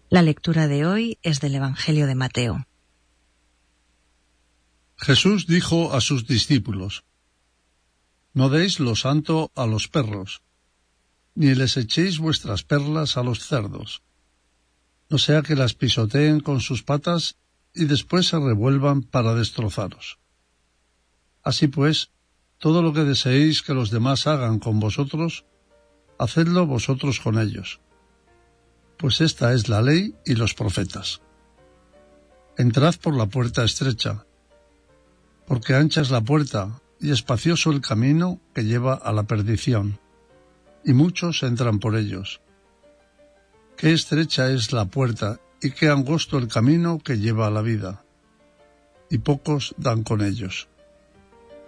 La lectura de hoy es del Evangelio de Mateo. Jesús dijo a sus discípulos: No deis lo santo a los perros, ni les echéis vuestras perlas a los cerdos, no sea que las pisoteen con sus patas y después se revuelvan para destrozaros. Así pues, todo lo que deseéis que los demás hagan con vosotros, hacedlo vosotros con ellos. Pues esta es la ley y los profetas. Entrad por la puerta estrecha, porque ancha es la puerta y espacioso el camino que lleva a la perdición, y muchos entran por ellos. Qué estrecha es la puerta y qué angosto el camino que lleva a la vida, y pocos dan con ellos.